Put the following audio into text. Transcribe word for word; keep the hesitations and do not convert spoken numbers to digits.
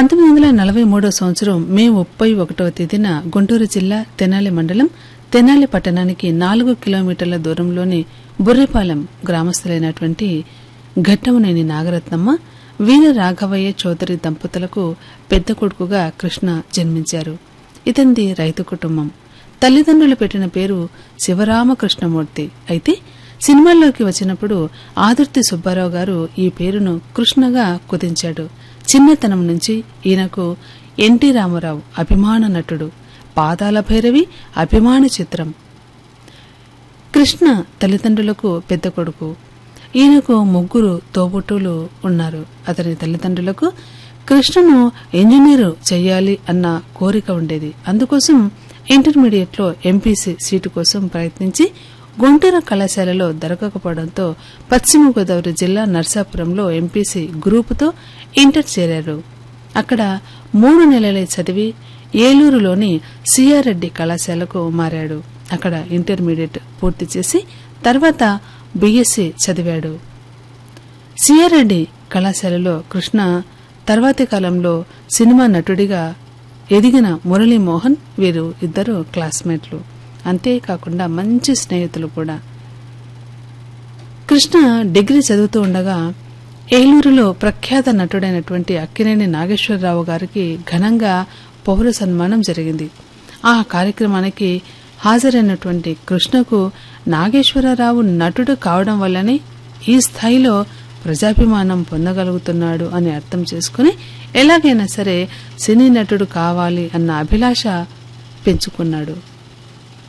పంతొమ్మిది వందల నలభై మూడో సంవత్సరం మే ముప్పై ఒకటవ తేదీన గుంటూరు జిల్లా తెనాలి మండలం తెనాలి పట్టణానికి నాలుగు కిలోమీటర్ల దూరంలోని బుర్రిపాలెం గ్రామస్తులైనటువంటి ఘట్టమనేని నాగరత్నమ్మ వీర రాఘవయ్య చౌదరి దంపతులకు పెద్ద కొడుకుగా కృష్ణ జన్మించారు. ఇతంది రైతు కుటుంబం. తల్లిదండ్రులు పెట్టిన పేరు శివరామకృష్ణమూర్తి. అయితే సినిమాల్లోకి వచ్చినప్పుడు ఆదుర్తి సుబ్బారావు గారు ఈ పేరును కృష్ణగా కుదించాడు. చిన్నతనం నుంచి ఈయనకు ఎన్టీ రామారావు అభిమాన నటుడు, పాదాల భైరవి అభిమాన చిత్రం. కృష్ణ తల్లిదండ్రులకు పెద్ద కొడుకు. ఈయనకు ముగ్గురు తోబుట్టులు ఉన్నారు. అతని తల్లిదండ్రులకు కృష్ణను ఇంజనీరు చెయ్యాలి అన్న కోరిక ఉండేది. అందుకోసం ఇంటర్మీడియట్ లో ఎంపీసీ సీటు కోసం ప్రయత్నించి గుంటూరు కళాశాలలో దొరకకపోవడంతో పశ్చిమ గోదావరి జిల్లా నర్సాపురంలో ఎంపీసీ గ్రూపుతో ఇంటర్ చేరారు. అక్కడ మూడు నెలలే చదివి ఏలూరులోని సిఆర్రెడ్డి కళాశాలకు మారాడు. అక్కడ ఇంటర్మీడియట్ పూర్తి చేసి తర్వాత బీఎస్సీ చదివాడు. సిఆర్రెడ్డి కళాశాలలో కృష్ణ తర్వాతి కాలంలో సినిమా నటుడిగా ఎదిగిన మురళీమోహన్ వీరు ఇద్దరు క్లాస్మేట్లు. అంతేకాకుండా మంచి స్నేహితులు కూడా. కృష్ణ డిగ్రీ చదువుతూ ఉండగా ఏలూరులో ప్రఖ్యాత నటుడైనటువంటి అక్కినేని నాగేశ్వరరావు గారికి ఘనంగా పౌర సన్మానం జరిగింది. ఆ కార్యక్రమానికి హాజరైనటువంటి కృష్ణకు నాగేశ్వరరావు నటుడు కావడం వల్లనే ఈ స్థాయిలో ప్రజాభిమానం పొందగలుగుతున్నాడు అని అర్థం చేసుకుని ఎలాగైనా సరే సినీ నటుడు కావాలి అన్న అభిలాష పెంచుకున్నాడు.